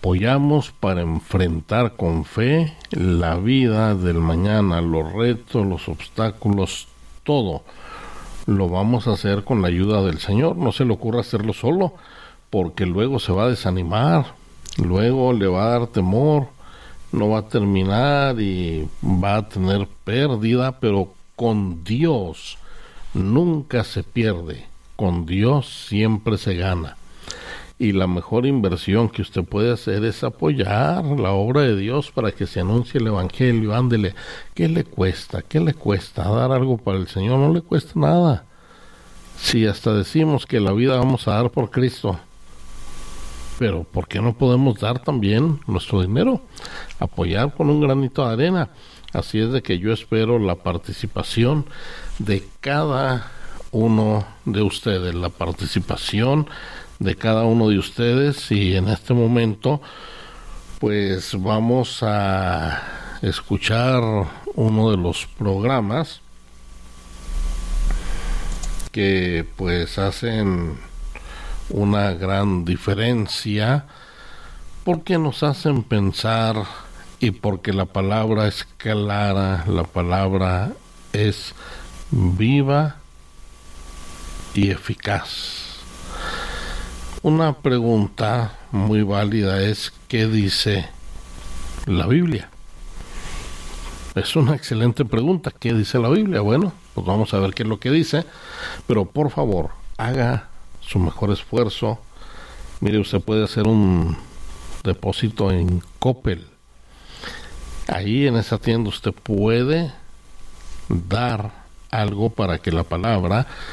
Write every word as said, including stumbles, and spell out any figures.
apoyamos para enfrentar con fe la vida del mañana, los retos, los obstáculos, todo. Lo vamos a hacer con la ayuda del Señor. No se le ocurra hacerlo solo, porque luego se va a desanimar, luego le va a dar temor, no va a terminar y va a tener pérdida, pero con Dios nunca se pierde, con Dios siempre se gana. Y la mejor inversión que usted puede hacer es apoyar la obra de Dios para que se anuncie el Evangelio. Ándele, ¿qué le cuesta? ¿Qué le cuesta? Dar algo para el Señor no le cuesta nada. Si hasta decimos que la vida vamos a dar por Cristo, pero ¿por qué no podemos dar también nuestro dinero? Apoyar con un granito de arena. Así es de que yo espero la participación de cada uno de ustedes, la participación de cada uno de ustedes, y en este momento pues vamos a escuchar uno de los programas que pues hacen una gran diferencia porque nos hacen pensar y porque la palabra es clara, la palabra es viva y eficaz. Una pregunta muy válida es: ¿qué dice la Biblia? Es una excelente pregunta. ¿Qué dice la Biblia? Bueno, pues vamos a ver qué es lo que dice, pero por favor, haga su mejor esfuerzo. Mire, usted puede hacer un depósito en Coppel. Ahí en esa tienda usted puede dar algo para que la palabra